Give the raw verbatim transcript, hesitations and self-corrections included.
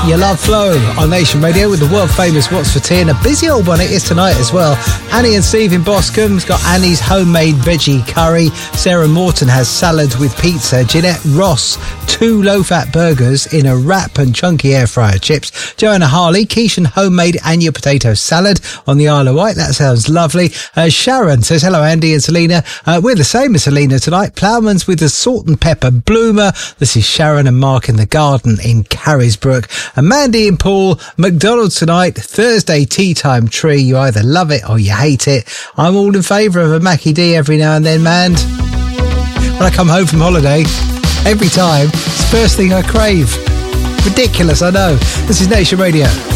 Your Love Flow on Nation Radio with the world famous What's for Tea, and a busy old one it is tonight as well. Annie and Steve in Boscombe's got Annie's homemade veggie curry. Sarah Morton has salad with pizza. Jeanette Ross, two low-fat burgers in a wrap and chunky air fryer chips. Joanna Harley, quiche and homemade Anya potato salad on the Isle of Wight. That sounds lovely. Uh, Sharon says, hello Andy and Selena. Uh, we're the same as Selena tonight. Ploughman's with the salt and pepper bloomer. This is Sharon and Mark in the garden in Carrisbrook. And Mandy and Paul, McDonald's tonight, Thursday tea time tree. You either love it or you hate it. I'm all in favour of a Mackie D every now and then, man. When I come home from holiday, every time, it's the first thing I crave. Ridiculous, I know. This is Nation Radio.